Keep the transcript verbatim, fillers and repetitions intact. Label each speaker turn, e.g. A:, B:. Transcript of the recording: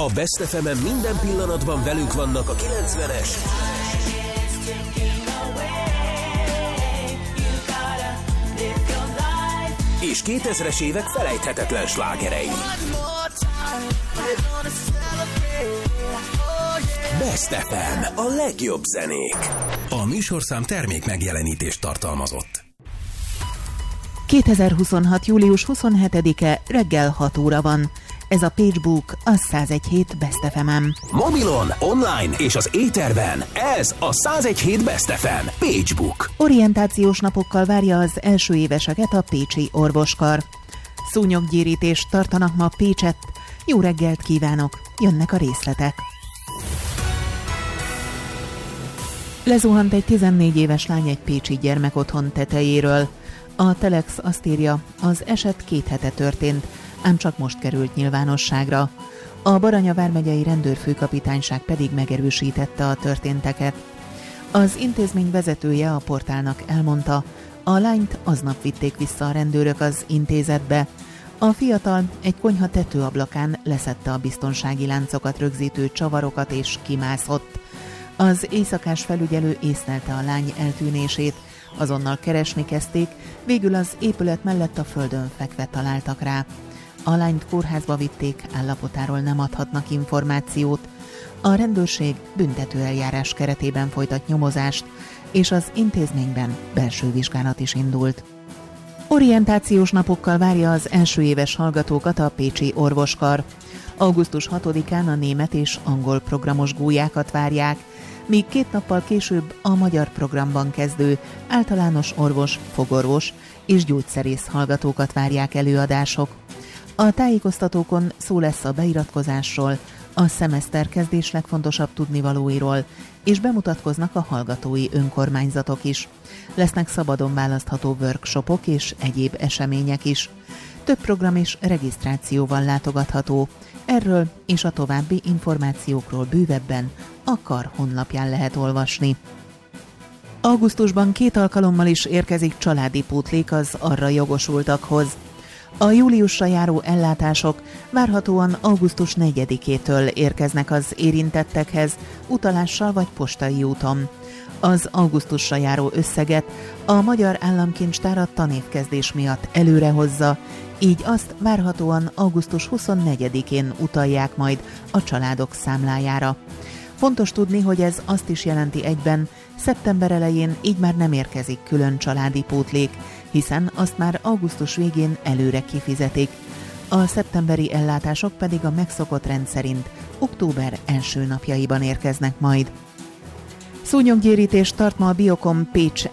A: A Best ef emen minden pillanatban velünk vannak a kilencvenes és kétezres évek felejthetetlen slágerei. Best ef em, a legjobb zenék. A műsorszám termék megjelenítést tartalmazott.
B: kétezer-huszonhat. július huszonhetedike reggel hat óra van. Ez a Pagebook, a száz egy hét Best ef em.
A: Mobilon, online és az éterben. Ez a száz egy hét Best ef em Pagebook.
B: Orientációs napokkal várja az első éveseket a pécsi orvoskar. Szúnyoggyérítést tartanak ma Pécsett. Jó reggelt kívánok, jönnek a részletek. Lezuhant egy tizennégy éves lány egy pécsi gyermekotthon tetejéről. A Telex azt írja, az eset két hete történt, ám csak most került nyilvánosságra. A Baranya vármegyei rendőrfőkapitányság pedig megerősítette a történteket. Az intézmény vezetője a portálnak elmondta, a lányt aznap vitték vissza a rendőrök az intézetbe. A fiatal egy konyha tetőablakán leszedte a biztonsági láncokat rögzítő csavarokat és kimászott. Az éjszakás felügyelő észlelte a lány eltűnését, azonnal keresni kezdték, végül az épület mellett a földön fekve találtak rá. A lányt kórházba vitték, állapotáról nem adhatnak információt. A rendőrség büntetőeljárás keretében folytat nyomozást, és az intézményben belső vizsgálat is indult. Orientációs napokkal várja az első éves hallgatókat a pécsi orvoskar. augusztus hatodikán a német és angol programos gólyákat várják, míg két nappal később a magyar programban kezdő általános orvos, fogorvos és gyógyszerész hallgatókat várják előadások. A tájékoztatókon szó lesz a beiratkozásról, a szemeszter kezdés legfontosabb tudnivalóiról, és bemutatkoznak a hallgatói önkormányzatok is. Lesznek szabadon választható workshopok és egyéb események is. Több program és regisztrációval látogatható. Erről és a további információkról bővebben a kar honlapján lehet olvasni. Augusztusban két alkalommal is érkezik családi pótlék az arra jogosultakhoz. A júliusra járó ellátások várhatóan augusztus negyedikétől érkeznek az érintettekhez, utalással vagy postai úton. Az augusztusra járó összeget a Magyar Államkincstár a tanévkezdés miatt előrehozza, így azt várhatóan augusztus huszonnegyedikén utalják majd a családok számlájára. Fontos tudni, hogy ez azt is jelenti egyben, szeptember elején így már nem érkezik külön családi pótlék, hiszen azt már augusztus végén előre kifizetik. A szeptemberi ellátások pedig a megszokott rend szerint október első napjaiban érkeznek majd. Szúnyoggyérítést tart ma a Biokom Pécs